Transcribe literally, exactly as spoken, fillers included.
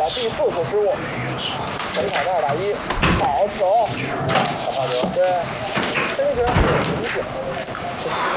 第四次失误，本场的二打一，好球，小发球，对，真是很明显。